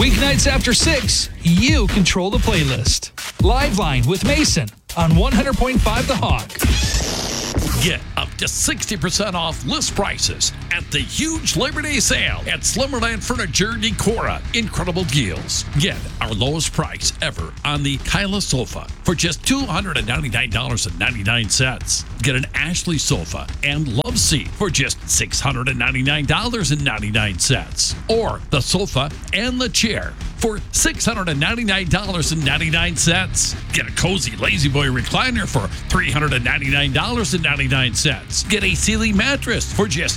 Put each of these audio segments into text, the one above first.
Weeknights after 6, you control the playlist. Live Line with Mason on 100.5 The Hawk. Get up to 60% off list prices at the huge Labor Day sale at Slumberland Furniture Decora. Incredible deals. Get our lowest price ever on the Kyla sofa for just $299.99. Get an Ashley sofa and love seat for just $699.99. Or the sofa and the chair for $699.99. Get a cozy Lazy Boy recliner for $399.99. Get a Sealy mattress for just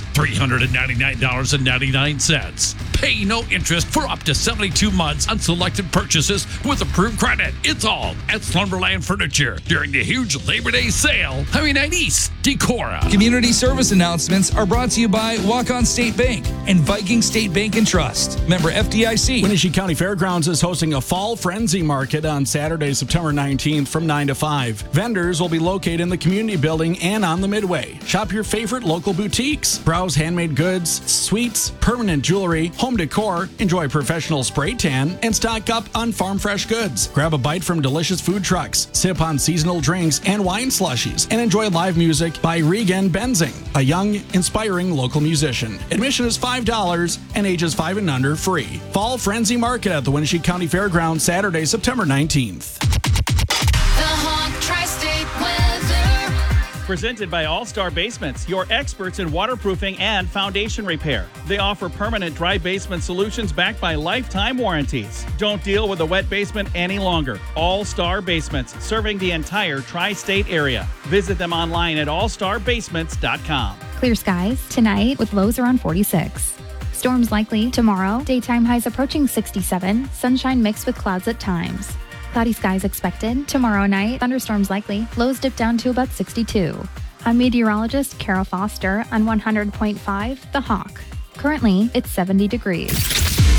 $399.99. Pay no interest for up to 72 months on selected purchases with approved credit. It's all at Slumberland Furniture during the huge Labor Day sale. Highway 9 East, Decorah. Community service announcements are brought to you by Walk-On State Bank and Viking State Bank and Trust. Member FDIC. Wenatchee County Fairgrounds is hosting a Fall Frenzy Market on Saturday, September 19th from 9 to 5. Vendors will be located in the community building and on the Midway. Shop your favorite local boutiques. Browse handmade goods, sweets, permanent jewelry, home decor, enjoy professional spray tan, and stock up on farm fresh goods. Grab a bite from delicious food trucks, sip on seasonal drinks and wine slushies, and enjoy live music by Regan Benzing, a young, inspiring local musician. Admission is $5 and ages 5 and under free. Fall Frenzy Market at the Wenatchee County Fairgrounds, Saturday, September 19th. The Hawk Tri-State Weather. Presented by All-Star Basements, your experts in waterproofing and foundation repair. They offer permanent dry basement solutions backed by lifetime warranties. Don't deal with a wet basement any longer. All-Star Basements, serving the entire tri-state area. Visit them online at allstarbasements.com. Clear skies tonight with lows around 46. Storms likely tomorrow. Daytime highs approaching 67. Sunshine mixed with clouds at times. Cloudy skies expected. Tomorrow night, thunderstorms likely. Lows dip down to about 62. I'm meteorologist Carol Foster on 100.5 The Hawk. Currently, it's 70 degrees.